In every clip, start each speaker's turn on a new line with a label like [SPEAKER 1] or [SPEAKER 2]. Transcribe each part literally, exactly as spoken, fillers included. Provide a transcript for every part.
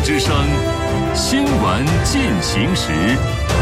[SPEAKER 1] 之声新闻进行时。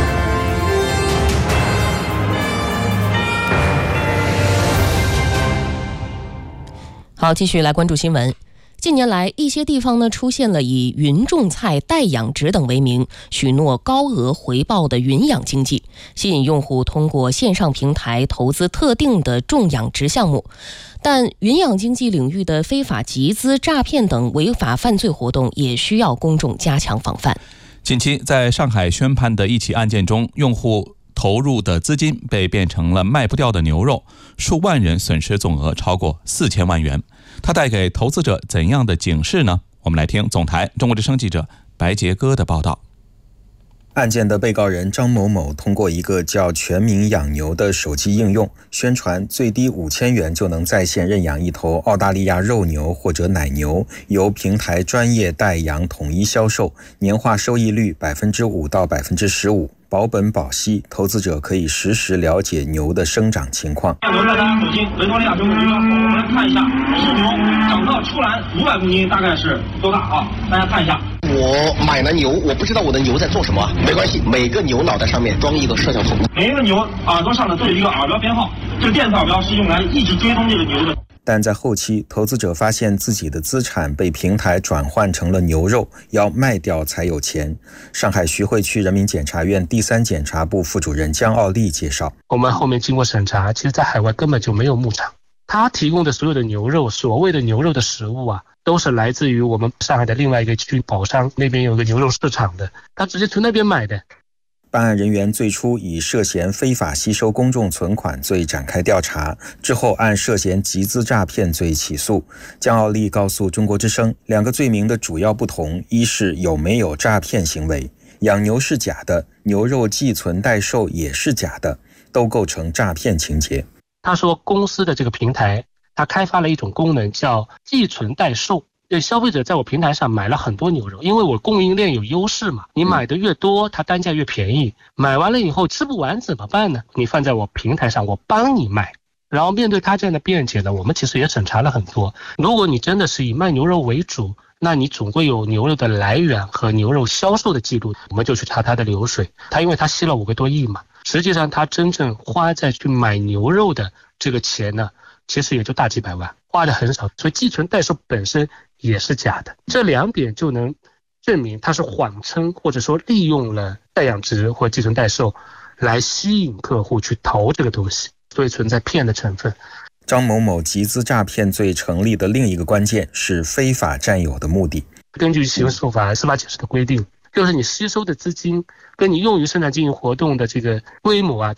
[SPEAKER 2] 好，继续来关注新闻。近年来，一些地方呢出现了以云种菜、代养殖等为名，许诺高额回报的云养经济，吸引用户通过线上平台投资特定的种养殖项目。但云养经济领域的非法集资、诈骗等违法犯罪活动，也需要公众加强防范。
[SPEAKER 3] 近期，在上海宣判的一起案件中，用户投入的资金被变成了卖不掉的牛肉，数万人损失总额超过四千万元。它带给投资者怎样的警示呢？我们来听总台中国之声记者白杰哥的报道。
[SPEAKER 4] 案件的被告人张某某通过一个叫全民养牛的手机应用，宣传最低五千元就能在线认养一头澳大利亚肉牛或者奶牛，由平台专业代养统一销售，年化收益率百分之五到百分之十五。保本保息，投资者可以实时了解牛的生长情况。
[SPEAKER 5] 牛在大家手心，维多利亚中国牛我们来看一下，是牛长到出栏五百公斤，大概是多大啊？大家看一下。
[SPEAKER 6] 我买了牛，我不知道我的牛在做什么，没关系，每个牛脑袋上面装一个摄像头，
[SPEAKER 5] 每一个牛耳朵上呢都有一个耳标编号，这个电子耳标是用来一直追踪这个牛的。
[SPEAKER 4] 但在后期，投资者发现自己的资产被平台转换成了牛肉，要卖掉才有钱。上海徐汇区人民检察院第三检察部副主任江奥利介绍，
[SPEAKER 7] 我们后面经过审查，其实在海外根本就没有牧场，他提供的所有的牛肉，所谓的牛肉的食物啊，都是来自于我们上海的另外一个区宝山那边有个牛肉市场的，他直接从那边买的。
[SPEAKER 4] 办案人员最初以涉嫌非法吸收公众存款罪展开调查，之后按涉嫌集资诈骗罪起诉。江奥利告诉中国之声，两个罪名的主要不同，一是有没有诈骗行为，养牛是假的，牛肉寄存代售也是假的，都构成诈骗情节。
[SPEAKER 7] 他说公司的这个平台，他开发了一种功能叫寄存代售，对消费者在我平台上买了很多牛肉，因为我供应链有优势嘛，你买的越多，它单价越便宜。买完了以后吃不完怎么办呢？你放在我平台上，我帮你卖。然后面对它这样的便捷呢，我们其实也审查了很多。如果你真的是以卖牛肉为主，那你总归有牛肉的来源和牛肉销售的记录，我们就去查它的流水。它因为它吸了五个多亿嘛，实际上它真正花在去买牛肉的这个钱呢，其实也就大几百万，花的很少。所以寄存代售本身也是假的，这两点就能证明它是谎称或者说利用了代养殖或寄存代售来吸引客户去投这个东西，所以存在骗的成分。
[SPEAKER 4] 张某某集资诈骗罪成立的另一个关键是非法占有的目的。
[SPEAKER 7] 根据刑事诉法司法解释的规定，就是你吸收的资金跟你用于生产经营活动的这个规模啊，